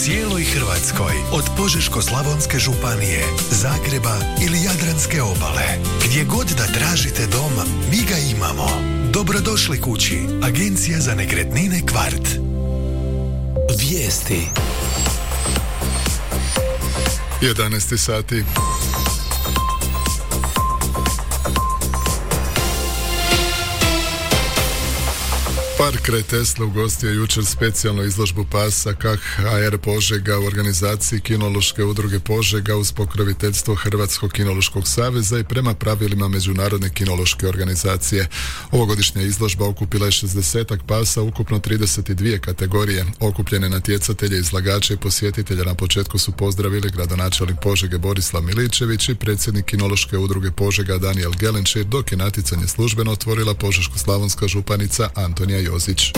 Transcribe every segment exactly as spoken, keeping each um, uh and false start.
cijeloj Hrvatskoj, od Požeško-slavonske županije, Zagreba ili Jadranske obale. Gdje god da tražite dom, mi ga imamo. Dobrodošli kući. Agencija za nekretnine Kvart. Vijesti. jedanaest sati. Park kraj Tesla ugostio jučer specijalnu izložbu pasa K H R Požega u organizaciji Kinološke udruge Požega uz pokroviteljstvo Hrvatskog kinološkog saveza i prema pravilima Međunarodne kinološke organizacije. Ovogodišnja izložba okupila je šezdesetak pasa, ukupno trideset dvije kategorije. Okupljene natjecatelje, izlagače i posjetitelja na početku su pozdravili gradonačelnik Požege Borislav Miličević i predsjednik Kinološke udruge Požega Danijel Gelenčir, dok je natjecanje službeno otvorila Požeško-slavonska županica Antonija Jozić.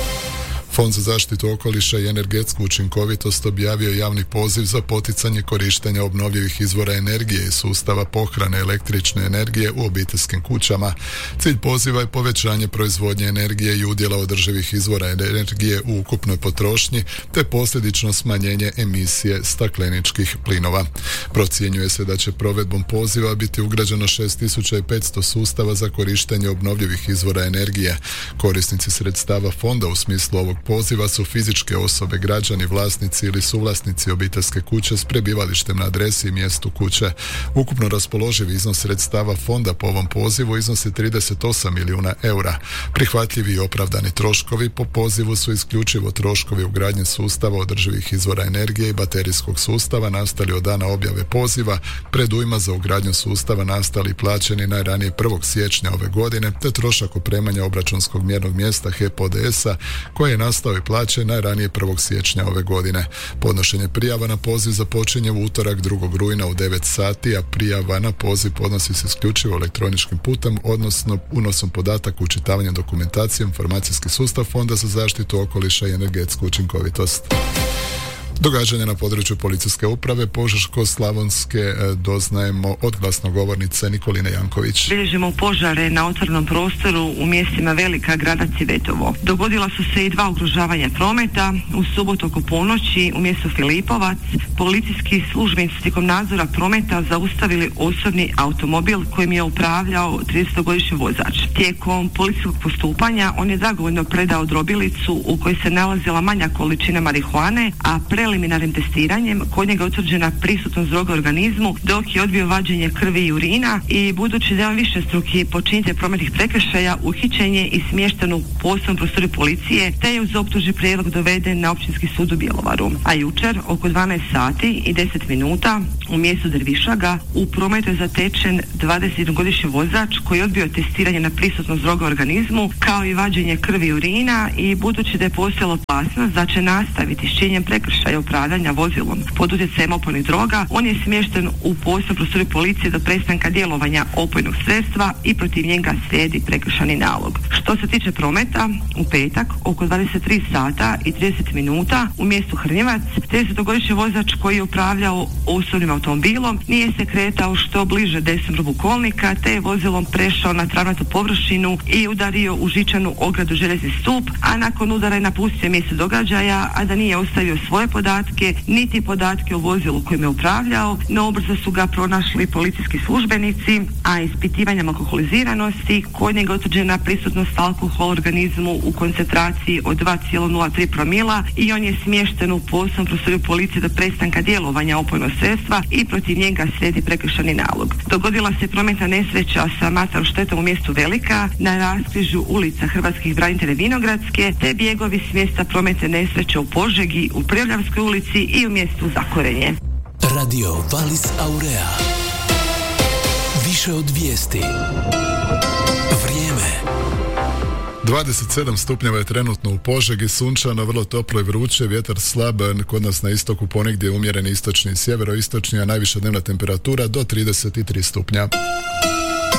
Fond za zaštitu okoliša i energetsku učinkovitost objavio javni poziv za poticanje korištenja obnovljivih izvora energije i sustava pohrane električne energije u obiteljskim kućama. Cilj poziva je povećanje proizvodnje energije i udjela održivih izvora energije u ukupnoj potrošnji, te posljedično smanjenje emisije stakleničkih plinova. Procjenjuje se da će provedbom poziva biti ugrađeno šest tisuća petsto sustava za korištenje obnovljivih izvora energije. Korisnici sredstava fonda u smislu ovog poziva su fizičke osobe, građani, vlasnici ili suvlasnici obiteljske kuće s prebivalištem na adresi i mjestu kuće. Ukupno raspoloživi iznos sredstava fonda po ovom pozivu iznosi trideset osam milijuna eura. Prihvatljivi i opravdani troškovi po pozivu su isključivo troškovi ugradnje sustava održivih izvora energije i baterijskog sustava nastali od dana objave poziva, predujma za ugradnju sustava nastali i plaćeni najranije prvog siječnja ove godine, te trošak opremanja obračunskog mjernog mjesta H E P O D S-a koje je nastao i plaće najranije prvog siječnja ove godine. Podnošenje prijava na poziv započinje u utorak drugog rujna u devet sati, a prijava na poziv podnosi se isključivo elektroničkim putem, odnosno unosom podataka u čitavanje dokumentacije informacijski sustav Fonda za zaštitu okoliša i energetsku učinkovitost. Događanja na području policijske uprave Požeško-slavonske doznajemo od glasnogovornice Nikoline Janković. Bilježimo požare na otvorenom prostoru u mjestima Velika Gradac i Vetovo. Dogodila su se i dva ugrožavanja prometa. U subotu oko ponoći u mjestu Filipovac policijski službenici tijekom nadzora prometa zaustavili osobni automobil kojim je upravljao tridesetogodišnji vozač. Tijekom policijskog postupanja on je dragovoljno predao drobilicu u kojoj se nalazila manja količina marihuane, a pre preliminarnim testiranjem kod njega je utvrđena prisutnost droga u organizmu, dok je odbio vađenje krvi i urina i budući da je on višestruki počinitelj prometnih prekršaja, uhićen je i smješten u posebnom prostoru policije, te je uz optužni prijedlog doveden na Općinski sud u Bjelovaru. A jučer oko dvanaest sati i deset minuta u mjestu Dervišaga u prometu je zatečen dvadesetjednogodišnji vozač koji je odbio testiranje na prisutnost droga u organizmu kao i vađenje krvi i urina i budući da je postojala opasnost da će nastaviti s činjenjem prekršaja upravljanja vozilom pod utjecajem opojnih droga, on je smješten u posebnom prostoru policije do prestanka djelovanja opojnog sredstva i protiv njega slijedi prekršajni nalog. Što se tiče prometa, u petak oko dvadeset tri sata i trideset minuta u mjestu Hrnjevac tridesetogodišnji vozač koji je upravljao osobnim automobilom nije se kretao što bliže desnom rubu kolnika, te je vozilom prešao na travnatu površinu i udario u žičanu ogradu željezni stup, a nakon udara je napustio mjesto događaja, a da nije ostavio svoje podatke, niti podatke o vozilu kojim je upravljao, no ubrzo su ga pronašli policijski službenici, a ispitivanjem alkoholiziranosti kod njega utvrđena prisutnost alkohola u organizmu u koncentraciji od dva zarez nula tri promila i on je smješten u posebnom prostoru policije do prestanka djelovanja opojnog sredstva i protiv njega slijedi prekršajni nalog. Dogodila se prometna nesreća sa materijalnom štetom u mjestu Velika na raskrižju ulica Hrvatskih branitelja Vinogradske, te bjegovi s mjesta prometne nesreće u Požegi, u Prevljavskoj ulici i u mjestu Zakorenje. Radio Valis Aurea. Više od vijesti. Vrijeme. dvadeset sedam stupnjeva je trenutno u Požegi, sunčano, vrlo toplo i vruće, vjetar slab, kod nas na istoku ponegdje umjereni istočni i sjeveroistočni, a najviša dnevna temperatura do trideset tri stupnja.